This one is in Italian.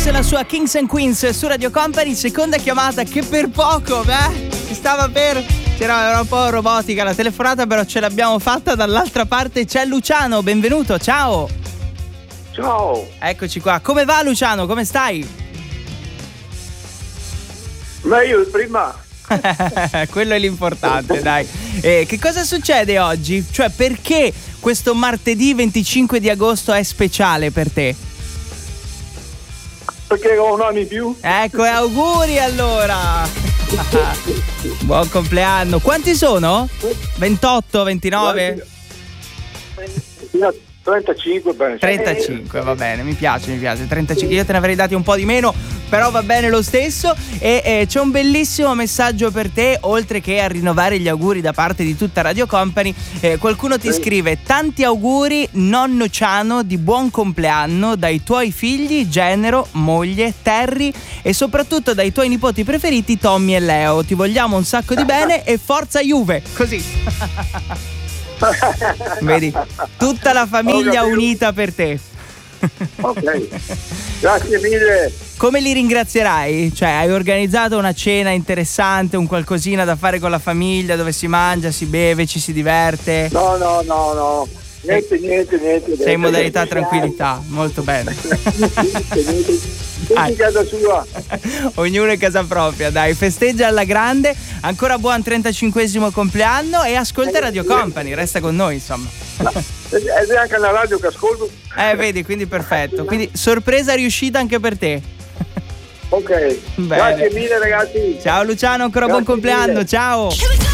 e la sua Kings and Queens su Radio Company, seconda chiamata che per poco, era un po' robotica la telefonata, però ce l'abbiamo fatta. Dall'altra parte c'è Luciano, benvenuto, ciao. Ciao. Eccoci qua, come va Luciano, come stai? Meglio di prima. Quello è l'importante, dai. Che cosa succede oggi? Cioè, perché questo martedì 25 di agosto è speciale per te? Perché ho un anno in più. Ecco, e auguri allora. Buon compleanno. Quanti sono? 28, 29? 35, bene. 35, va bene, mi piace. 35, io te ne avrei dati un po' di meno, però va bene lo stesso. E c'è un bellissimo messaggio per te, oltre che a rinnovare gli auguri da parte di tutta Radio Company. Qualcuno ti scrive: tanti auguri nonno Ciano, di buon compleanno dai tuoi figli Genero, moglie, Terry e soprattutto dai tuoi nipoti preferiti Tommy e Leo. Ti vogliamo un sacco di bene e forza Juve, così. Vedi, tutta la famiglia unita per te. Ok, grazie mille. Come li ringrazierai? Cioè, hai organizzato una cena interessante, un qualcosina da fare con la famiglia, dove si mangia, si beve, ci si diverte? No. Niente. Sei in modalità tranquillità, molto bene. In casa sua. Ognuno in casa propria, dai, festeggia alla grande. Ancora buon 35esimo compleanno e ascolta Radio Company, resta con noi, insomma. Ed è anche la radio che ascolto. Vedi, quindi perfetto. Quindi sorpresa riuscita anche per te. Ok, bene. Grazie mille ragazzi. Ciao Luciano, ancora buon compleanno, ciao.